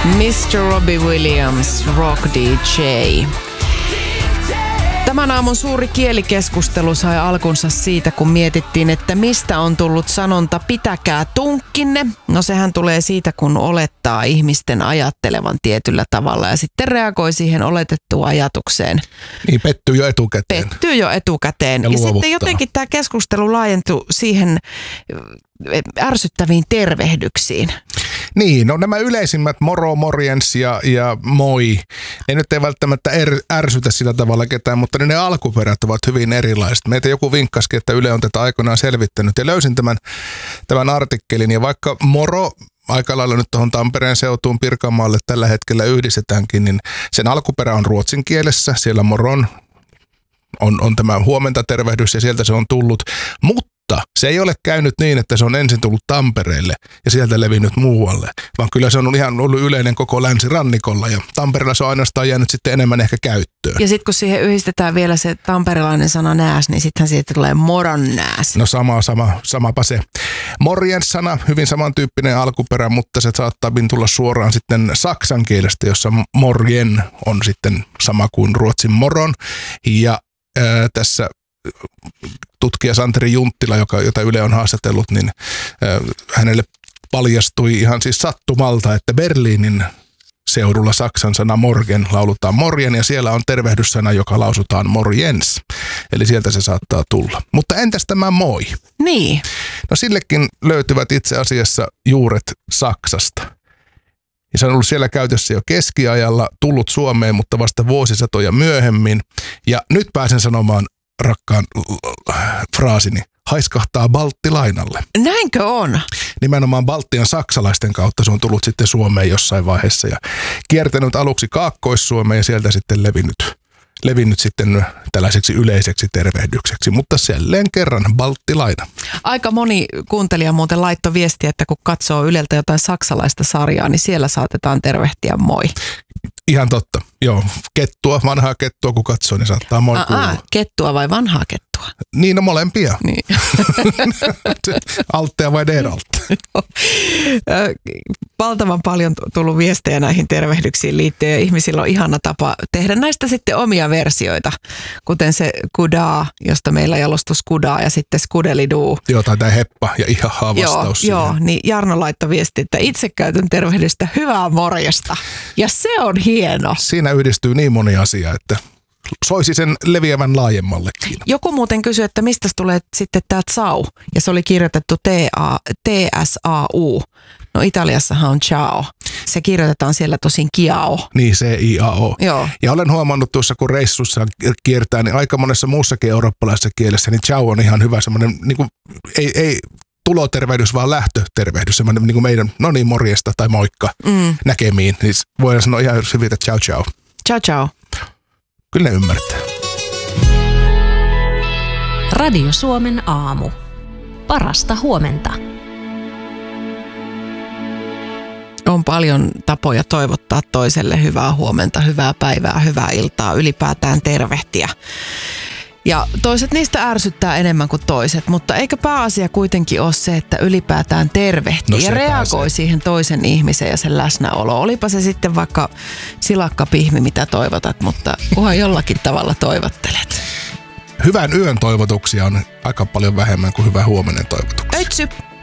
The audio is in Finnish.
Mr. Robbie Williams, Rock DJ. Tämän aamun suuri kielikeskustelu sai alkunsa siitä, kun mietittiin, että mistä on tullut sanonta pitäkää tunkkinne. No sehän tulee siitä, kun olettaa ihmisten ajattelevan tietyllä tavalla ja sitten reagoi siihen oletettuun ajatukseen. Niin, pettyy jo etukäteen. Ja sitten jotenkin tämä keskustelu laajentui siihen ärsyttäviin tervehdyksiin. Niin, no nämä yleisimmät moro, morjens ja moi, ne nyt ei välttämättä ärsytä sillä tavalla ketään, mutta ne alkuperät ovat hyvin erilaiset. Meitä joku vinkkasikin, että Yle on tätä aikoinaan selvittänyt ja löysin tämän artikkelin ja vaikka moro aika lailla nyt tuohon Tampereen seutuun Pirkanmaalle tällä hetkellä yhdistetäänkin, niin sen alkuperä on ruotsin kielessä, siellä moron on tämä huomenta tervehdys ja sieltä se on tullut, mutta se ei ole käynyt niin, että se on ensin tullut Tampereelle ja sieltä levinnyt muualle, vaan kyllä se on ihan ollut yleinen koko länsirannikolla ja Tampereella se on ainoastaan jäänyt sitten enemmän ehkä käyttöön. Ja sitten kun siihen yhdistetään vielä se tamperelainen sana nääs, niin sittenhän siitä tulee moron nääs. No samapa se. Morjens-sana, hyvin samantyyppinen alkuperä, mutta se saattaa tulla suoraan sitten saksan kielestä, jossa morjen on sitten sama kuin ruotsin moron ja tässä tutkija Santeri Junttila, jota Yle on haastatellut, niin hänelle paljastui ihan siis sattumalta, että Berliinin seudulla saksan sana morgen laulutaan morjen ja siellä on tervehdyssana, joka lausutaan morjens. Eli sieltä se saattaa tulla. Mutta entäs tämä moi? Niin. No sillekin löytyvät itse asiassa juuret Saksasta. Ja se on ollut siellä käytössä jo keskiajalla, tullut Suomeen, mutta vasta vuosisatoja myöhemmin. Ja nyt pääsen sanomaan rakkaan fraasini, haiskahtaa balttilainalle. Näinkö on? Nimenomaan Baltian saksalaisten kautta se on tullut sitten Suomeen jossain vaiheessa ja kiertänyt aluksi Kaakkois-Suomeen ja sieltä sitten levinnyt sitten tällaiseksi yleiseksi tervehdykseksi, mutta jälleen kerran balttilaina. Aika moni kuuntelija muuten laittoi viestiä, että kun katsoo Yleltä jotain saksalaista sarjaa, niin siellä saatetaan tervehtiä moi. Ihan totta. Joo, vanhaa kettua kun katsoo, niin saattaa moi kuulua. Kettua vai vanhaa kettua? Niin, no molempia. Niin. Alttea vai deraltta? Valtavan paljon tullut viestejä näihin tervehdyksiin liittyen ja ihmisillä on ihana tapa tehdä näistä sitten omia versioita, kuten se kudaa, josta meillä jalostui skudaa ja sitten skudeliduu. Joo, tai tämä heppa ja ihahaa vastaus. Joo, niin Jarno laittoi viesti, että itse käytän tervehdystä hyvää morjesta ja se on hieno. Siinä yhdistyy niin moni asia, että soisi sen leviävän laajemmallekin. Joku muuten kysyi, että mistä tulee sitten tämä tsau, ja se oli kirjoitettu T-S-A-U. No Italiassahan on ciao. Se kirjoitetaan siellä tosin kiao. Niin, C-I-A-O. Joo. Ja olen huomannut tuossa, kun reissussa kiertää, niin aika monessa muussakin eurooppalaisessa kielessä, niin ciao on ihan hyvä semmoinen, niin kuin, ei tulotervehdys, vaan lähtötervehdys, semmoinen niin kuin meidän, no niin, morjesta tai moikka näkemiin. Niin voidaan sanoa ihan hyvin, että ciao ciao. Ciao ciao. Kyllä ne ymmärtää. Radio Suomen aamu. Parasta huomenta. On paljon tapoja toivottaa toiselle hyvää huomenta, hyvää päivää, hyvää iltaa, ylipäätään tervehtiä. Ja toiset niistä ärsyttää enemmän kuin toiset, mutta eikö pääasia kuitenkin ole se, että ylipäätään tervehtii ja reagoi siihen toisen ihmisen ja sen läsnäolo. Olipa se sitten vaikka silakkapihmi, mitä toivotat, mutta kunhan jollakin tavalla toivottelet. Hyvän yön toivotuksia on aika paljon vähemmän kuin hyvän huomenen toivotuksia. Öitsy!